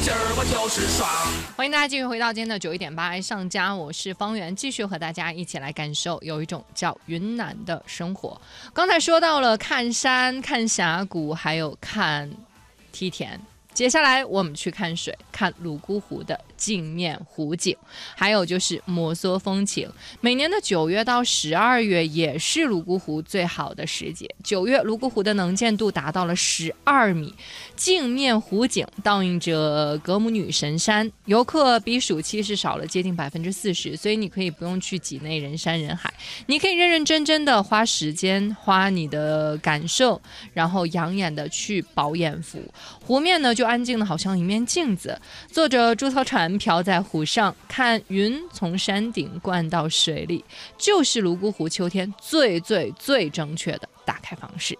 今儿我就是爽。 欢迎大家继续回到今天的918爱上家，我是方圆，继续和大家一起来感受有一种叫云南的生活。刚才说到了看山、看峡谷，还有看梯田。接下来我们去看水，看泸沽湖的镜面湖景，还有就是摩挲风情。每年的9月到12月也是泸沽湖最好的时节。9月泸沽湖的能见度达到了12米，镜面湖景倒映着格姆女神山，游客比暑期是少了接近40%，所以你可以不用去挤内人山人海，你可以认认真真的花时间，花你的感受，然后养眼的去饱眼福。湖面呢就安静的好像一面镜子，坐着竹草船飘在湖上，看云从山顶灌到水里，就是泸沽湖秋天最正确的打开方式。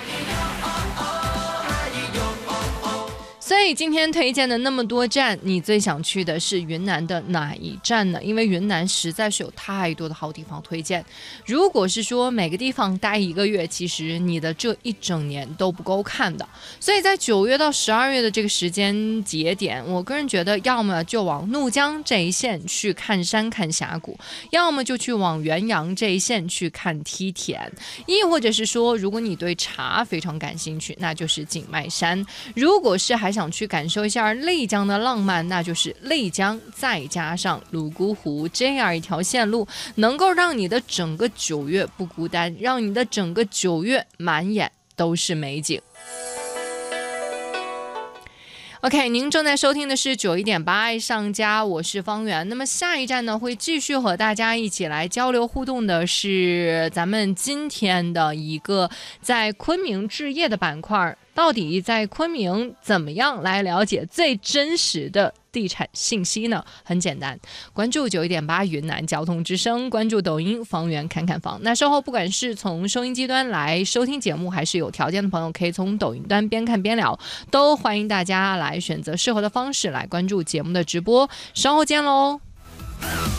所以今天推荐的那么多站，你最想去的是云南的哪一站呢？因为云南实在是有太多的好地方推荐。如果是说每个地方待1个月，其实你的这一整年都不够看的。所以在9月到12月的这个时间节点，我个人觉得要么就往怒江这一线去看山看峡谷，要么就去往元阳这一线去看梯田，亦或者是说如果你对茶非常感兴趣，那就是景迈山。如果是还想去感受一下丽江的浪漫，那就是丽江再加上泸沽湖这样一条线路，能够让你的整个9月不孤单，让你的整个9月满眼都是美景。OK， 您正在收听的是91.8爱上家，我是方圆。那么下一站呢，会继续和大家一起来交流互动的是咱们今天的一个在昆明置业的板块。到底在昆明怎么样来了解最真实的地产信息呢？很简单，关注91.8云南交通之声，关注抖音方圆看看房。那稍后不管是从收音机端来收听节目，还是有条件的朋友可以从抖音端边看边聊，都欢迎大家来选择适合的方式来关注节目的直播。稍后见喽。